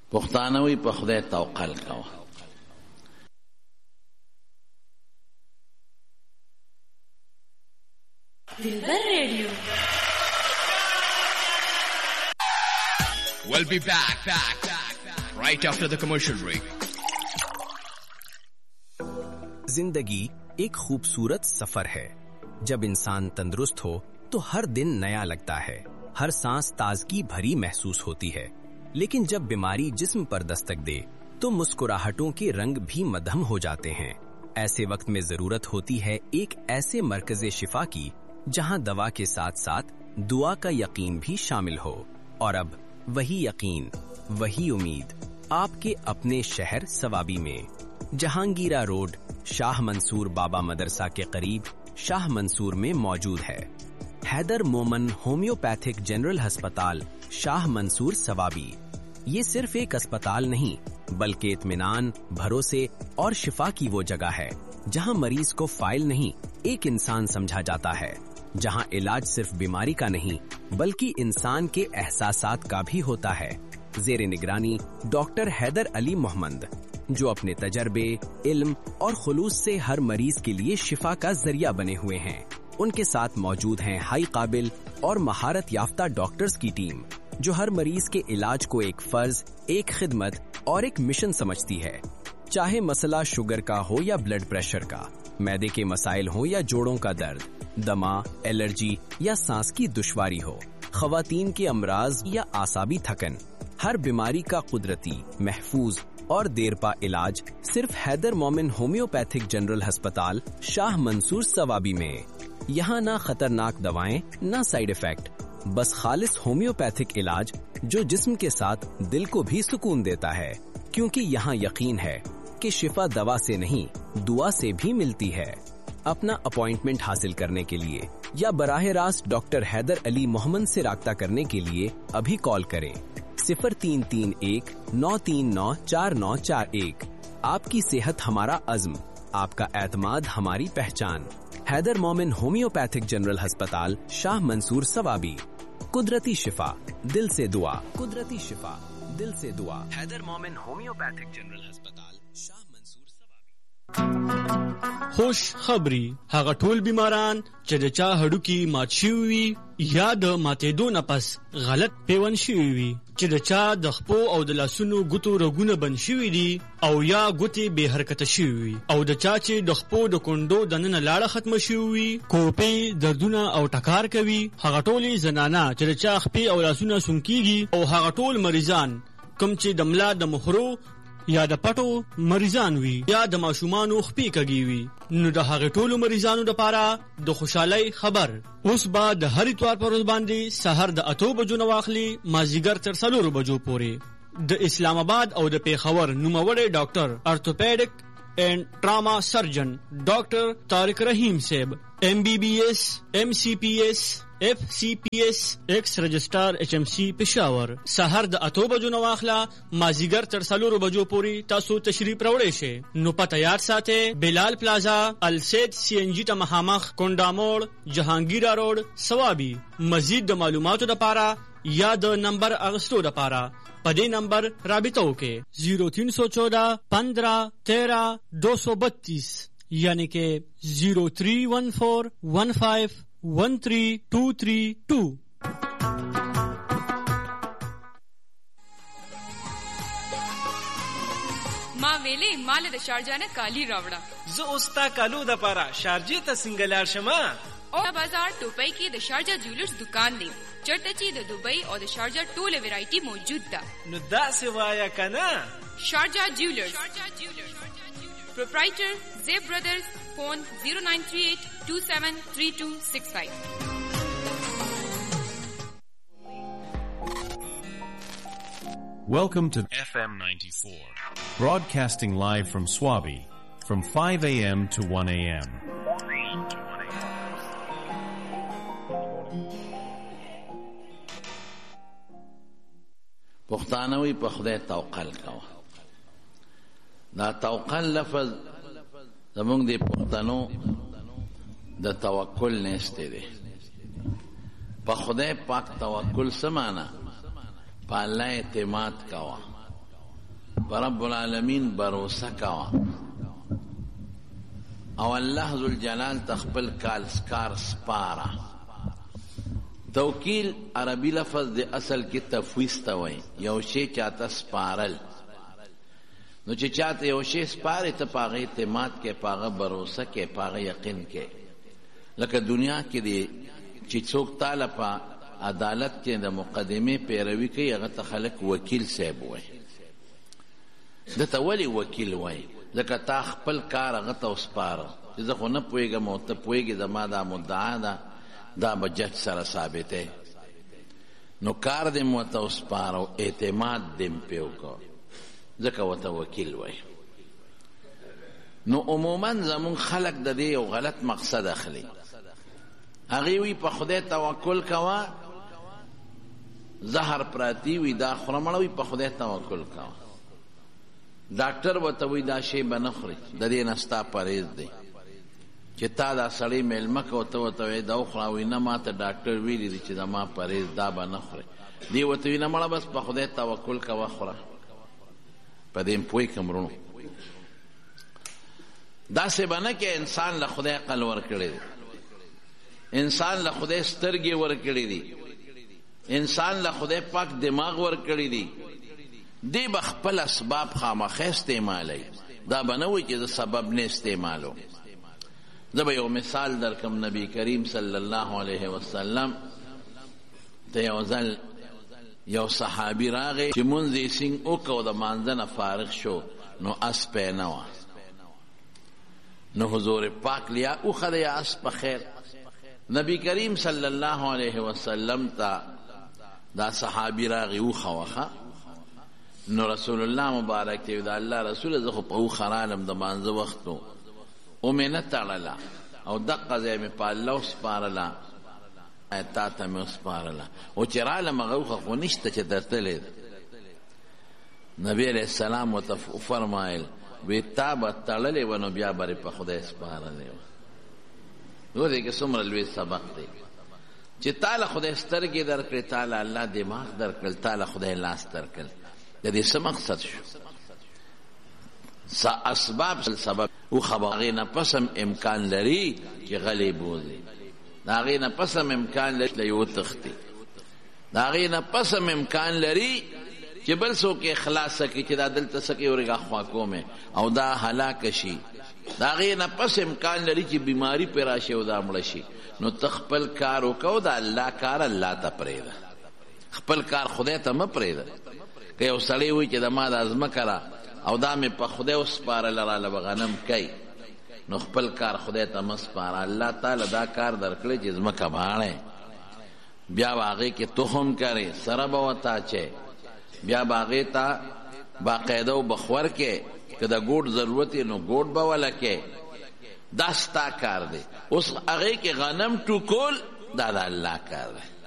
پښتانه وي په خدای توکل کوه. دلبر رادیو. We'll be back right after the commercial break. जिंदगी एक खूबसूरत सफर है. जब इंसान तंदुरुस्त हो तो हर दिन नया लगता है, हर सांस ताजगी भरी महसूस होती है. लेकिन जब बीमारी जिस्म पर दस्तक दे तो मुस्कुराहटों के रंग भी मध्यम हो जाते हैं. ऐसे वक्त में जरूरत होती है एक ऐसे मरकज़े शिफा की जहां दवा के साथ साथ दुआ का यकीन भी शामिल हो. और अब वही यकीन, वही उम्मीद आपके अपने शहर सवाबी में. जहांगीरा रोड, शाह मंसूर बाबा मदरसा के करीब शाह मंसूर में मौजूद है हैदर मोमन होम्योपैथिक जनरल अस्पताल, शाह मंसूर सवाबी. ये सिर्फ एक अस्पताल नहीं बल्कि इत्मीनान, भरोसे और शिफा की वो जगह है जहां मरीज को फाइल नहीं एक इंसान समझा जाता है, जहां इलाज सिर्फ बीमारी का नहीं बल्कि इंसान के एहसासात का भी होता है. जेर निगरानी डॉक्टर हैदर अली मोहम्मद, जो अपने तजर्बे, इल्म और खुलूस से हर मरीज के लिए शिफा का जरिया बने हुए हैं. उनके साथ मौजूद हैं हाई काबिल और महारत याफ्ता डॉक्टर्स की टीम, जो हर मरीज के इलाज को एक फर्ज, एक खिदमत और एक मिशन समझती है. चाहे मसला शुगर का हो या ब्लड प्रेशर का, मैदे के मसाइल हो या जोड़ों का दर्द, दमा, एलर्जी या सांस की दुश्वारी हो, खवातीन के अमराज या आसाबी थकन, हर बीमारी का कुदरती, महफूज और देरपा इलाज सिर्फ हैदर मोमिन होम्योपैथिक जनरल अस्पताल, शाह मंसूर सवाबी में. यहाँ ना खतरनाक दवाएं, ना साइड इफेक्ट, बस खालिस होम्योपैथिक इलाज जो जिस्म के साथ दिल को भी सुकून देता है. क्योंकि यहाँ यकीन है कि शिफा दवा से नहीं दुआ से भी मिलती है. अपना अपॉइंटमेंट हासिल करने के लिए या बराह रास्त डॉक्टर हैदर अली मोहम्मद से राब्ता करने के लिए अभी कॉल करें 0331-939-4941. आपकी सेहत हमारा अज़्म, आपका एतमाद हमारी पहचान. हैदर मोमिन होम्योपैथिक जनरल अस्पताल, शाह मंसूर सवाबी. कुदरती शिफा, दिल से दुआ. कुदरती शिफा, दिल से दुआ. हैदर मोमिन होम्योपैथिक जनरल अस्पताल, शाह मंसूर सवाबी. خوش خبری هغه ټول بیماران چې د چا هډوکي مات شوي وي یا د ماتېدو نه پس غلط پیوند شوي وي، چې د چا د خپو او د لاسونو ګوتو رګونه بند شوي دي او یا ګوتې بې حرکته شوي وي، او د چا چې د خپو د کونډو دننه لاړه ختمه شوي وي، کوپې، دردونه او ټکار کوي، هغه ټولې زنانه چې د چا خپې او لاسونه سونکېږي، او هغه ټول مریضان کوم چې د ملا د مخرو یا د پټو مریضان وي یا د ماشومانو خپې کږي وي، نو د هغه ټولو مریضانو لپاره د خوشحالۍ خبر. اوس به د هر اتوار پر ورځ باندې سحر د 8 بجو نه واخلي مازیګر تر 4 بجو پورې د اسلام آباد او د پیښور نوموړی ډاکټر ارتوپیډک اینڈ ټراما سرجن ډاکټر طارق رحیم صاحب MBBS MCPS FCPS ایکس رجسٹر HMC پېښور. سحر د 8 بجو نه واخله مازیګر تر 4 بجو پورې تاسو تشریف راوړئ شئ. نو پته یاد ساتئ، بلال پلازا، السید CNG ته مخامخ، کونډاموړ، جهانگیرا روډ، سوابي. مزید د معلوماتو لپاره یا د نمبر اغستو لپاره په دې نمبر رابطه وکړئ 0314 15 13 232 یعنی کې 0314 15 13232. ما ویلې مال د شارجه نه کالی راوړه. زه اوستا کالو د پاره شارجه ته سنگلار شمه. او بازار ټوپۍ کې د شارجه جولرز دکان دی، چرته چې د دوبۍ او د شارجه ټوله ورایټي موجود ده. نو دا سوایا کنه شارجه جولرز. Proprietor Zeb Brothers. Phone 0938273265. Welcome to FM 94, broadcasting live from Swabi from 5 a.m. to 1 a.m. پښتانه وي په خدای توکل کوه. دا توکل لفظ زمونږ د پښتنو د توکل نشته دی. په خدای پاک توکل سمانا په الله اعتماد کوه. رب العالمین بروسه کوا او الله ذوالجلال تخپل کار سپارا. توکیل عربی لفظ دی اصل کی تفویض ته وایي، یو شی چاته سپارل. نو چې چاته یو شی سپارې ته په هغه اعتماد کې، په هغه بروسه کې، په هغه یقین کې. لکه دنیا کې دی چې څوک تاله په عدالت کې د مقدمې پیروي کوي، هغه ته خلک وکیل صاحب وایي. دته ولې وکیل وایي؟ ځکه تا خپل کار هغه ته وسپاره چې زه خو نه پوهېږم او ته پوهېږې زما دا مدعا ده، دا به جج سره ثابتې. نو کار دې م ورته وسپاره او اعتماد دې م پې وکړه، ځکه ورته وکیل وایي. نو عموما زمونږ خلک د دې یو غلط مقصد اخلي. هغې وي په خدای توکل کوه، زهر پراتی وي دا خوره مړه وي، په خدای توکل کوه. ډاکټر ورته وایي دا شی به نه خورې، د دې نه ستا پرهیز دی. چې تا دا سړی میلمه که ته ورته وایې دا وخوره، وایي نه ما ته ډاکټر ویلي دي چې زما پرهیز دا به نه خورې. دې ورته وایي نه مړه بس په خدای توکل کوه خوره. په دې م پوه کړم وروڼو، داسې به نه کې انسان له خدای عقل ورکړی دی، انسان له خدای سترګې ورکړي دي، انسان له خدای پاک دماغ ورکړي دي. دی به خپل اسباب خامخا استعمالوي، دا به نه وایي چې زه سبب نه استعمالوم. زه به یو مثال درکم. نبی کریم صلی الله علیه وسلم ته یو ځل یو صحابي راغی چې مونځ یې سینګ وکړ او د مانځه نه فارغ شو، نو اسپی نه وه. نو حضور پاک لیا اوښه د یا اسپ په خیر. نبی کریم صلی الله علیه وسلم ته دا صحابي راغی اوښه وخه. نو رسول الله مبارک ته دا الله رسول زه خو په اوښه رالم د مانځه وخت و، ومې نه تړله او دقه ځای مې په الله وسپارله، تا ته مې وسپارله. او چې رالم هغه اوښه خو نشته چې درتلې ده. نبی علیه السلام ورته وفرمایل وی تا به تړلې وه نو بیا به په خدای سپارلې وه. ګورې که څومره لوی سبق دی چې تا له خدای سترګې درکړې، تا له الله دماغ درکړل، تا له خدای لاس درکړل. د دې څه مقصد شو؟ اسباب سبب. اوښه به هغې نه پس هم امکان لري چې غلی بوځي، د هغې نه پس هم امکان لري چې وتښتي، د هغې نه پس هم امکان لري چې بل څوک یې خلاصه کړي چې دا دلته څه کوي ورګه خوا کومې او دا هلاکه شي. د هغې نه پس امکان لري چې بیماري پرې راشي او دا مړه شي. نو ته خپل کار وکړه، د الله کار الله ته پرېږده، خپل کار خدای ته مه پرېږده. که یو سړی وایي چې د ما دا ځمکه ده او دا مې په خدای وسپارله راله به غنم کوي، نو خپل کار خدای ته مه سپاره. الله تعالی دا کار درکړی چې ځمکه باڼې، بیا به هغې کې تخم کرې، سره به ورته اچې، بیا به هغې ته باقاعده و بخور کې، که د ګوډ ضرورت نو ګوډ به وله کې. دا ستا کار دی. اوس هغې کې غنم ټوکول دا د الله کار دی.